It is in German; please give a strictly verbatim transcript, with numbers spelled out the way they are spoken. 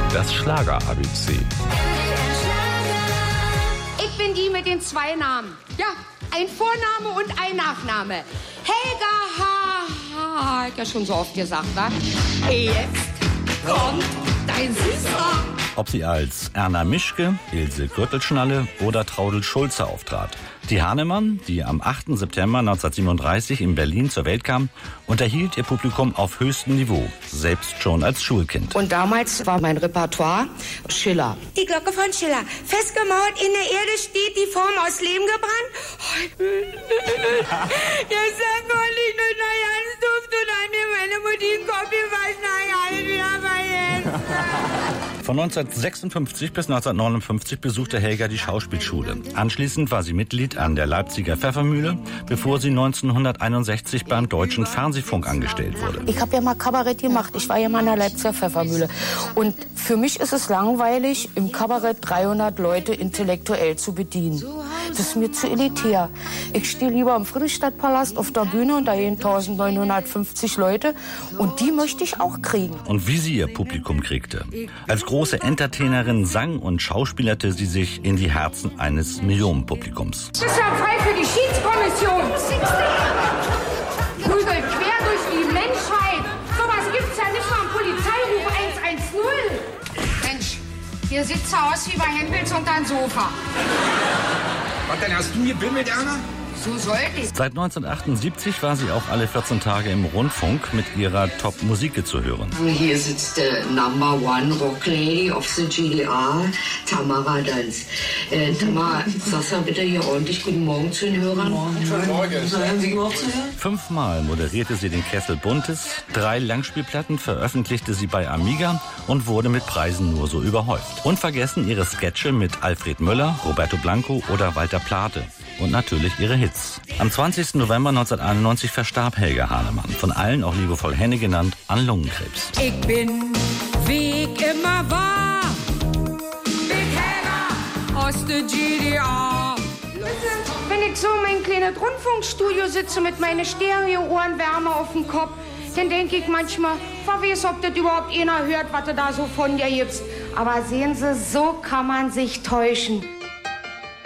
Das Schlager-A B C. Ich bin die mit den zwei Namen. Ja, ein Vorname und ein Nachname. Helga H. Hat ja schon so oft gesagt, wa? Jetzt kommt dein Süßer. Ob sie als Erna Mischke, Ilse Gürtelschnalle oder Traudl Schulze auftrat. Die Hahnemann, die am achten September neunzehnhundertsiebenunddreißig in Berlin zur Welt kam, unterhielt ihr Publikum auf höchstem Niveau, selbst schon als Schulkind. Und damals war mein Repertoire Schiller. Die Glocke von Schiller. Festgemauert in der Erde steht die Form aus Lehm gebrannt. Jetzt sag mal nicht nur na ganz duft und an mir meine Mutti in den Kopf gewaschen. Na ja, wieder mal jetzt. Von neunzehnhundertsechsundfünfzig bis neunzehnhundertneunundfünfzig besuchte Helga die Schauspielschule. Anschließend war sie Mitglied an der Leipziger Pfeffermühle, bevor sie neunzehnhunderteinundsechzig beim Deutschen Fernsehfunk angestellt wurde. Ich habe ja mal Kabarett gemacht. Ich war ja mal an der Leipziger Pfeffermühle. Und für mich ist es langweilig, im Kabarett dreihundert Leute intellektuell zu bedienen. Das ist mir zu elitär. Ich stehe lieber im Friedrichstadtpalast auf der Bühne und da gehen eintausendneunhundertfünfzig Leute. Und die möchte ich auch kriegen. Und wie sie ihr Publikum kriegte. Als große Entertainerin sang und schauspielerte sie sich in die Herzen eines Millionenpublikums. Das ist ja frei für die Schiedskommission. Prügelt quer durch die Menschheit. Sowas gibt's ja nicht mal am Polizeiruf eins eins null. Mensch, hier sieht's aus wie bei Hempels unterm Sofa. Was denn, hast du gebimmelt, Erna? So sollte ich. Seit neunzehnhundertachtundsiebzig war sie auch alle vierzehn Tage im Rundfunk mit ihrer Top-Musik zu hören. Hier sitzt der Number One Rock Lady of the G D R, Tamara Danz. Äh, Tamara, sagst du bitte hier ordentlich Guten Morgen zu den Hörern. Fünfmal moderierte sie den Kessel Buntes, drei Langspielplatten veröffentlichte sie bei Amiga und wurde mit Preisen nur so überhäuft. Unvergessen ihre Sketche mit Alfred Möller, Roberto Blanco oder Walter Plate. Und natürlich ihre Hits. Am zwanzigsten November neunzehnhunderteinundneunzig verstarb Helga Hahnemann, von allen auch liebevoll Henny genannt, an Lungenkrebs. Ich bin, wie ich immer war, Big Helga aus der G D R. Wenn ich so in meinem kleinen Rundfunkstudio sitze mit meinen Stereo-Ohrenwärme auf dem Kopf, dann denke ich manchmal, wer weiß, ob das überhaupt einer hört, was du da so von dir gibst. Aber sehen Sie, so kann man sich täuschen.